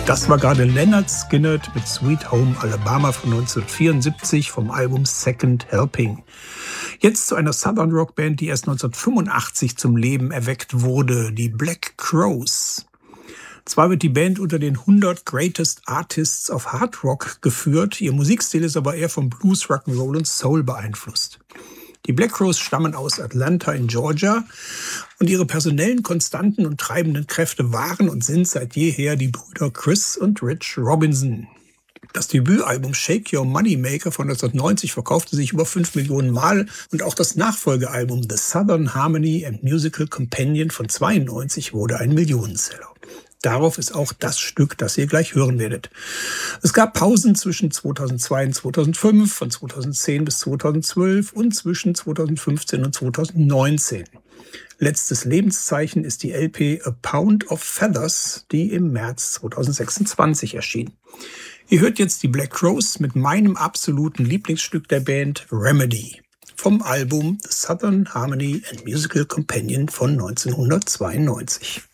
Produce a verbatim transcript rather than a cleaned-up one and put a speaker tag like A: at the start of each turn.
A: Das war gerade Lynyrd Skynyrd mit Sweet Home Alabama von neunzehnhundertvierundsiebzig vom Album Second Helping. Jetzt zu einer Southern Rock Band, die erst neunzehnhundertfünfundachtzig zum Leben erweckt wurde, die Black Crowes. Zwar wird die Band unter den hundert Greatest Artists of Hard Rock geführt, ihr Musikstil ist aber eher vom Blues, Rock'n'Roll und Soul beeinflusst. Die Black Crowes stammen aus Atlanta in Georgia und ihre personellen Konstanten und treibenden Kräfte waren und sind seit jeher die Brüder Chris und Rich Robinson. Das Debütalbum Shake Your Moneymaker von neunzehnhundertneunzig verkaufte sich über fünf Millionen Mal und auch das Nachfolgealbum The Southern Harmony and Musical Companion von zweiundneunzig wurde ein Millionenseller. Darauf ist auch das Stück, das ihr gleich hören werdet. Es gab Pausen zwischen zweitausendzwei und zweitausendfünf, von zweitausendzehn bis zweitausendzwölf und zwischen zweitausendfünfzehn und zweitausendneunzehn. Letztes Lebenszeichen ist die L P A Pound of Feathers, die im März zweitausendsechsundzwanzig erschien. Ihr hört jetzt die Black Crowes mit meinem absoluten Lieblingsstück der Band, Remedy, vom Album The Southern Harmony and Musical Companion von neunzehnhundertzweiundneunzig.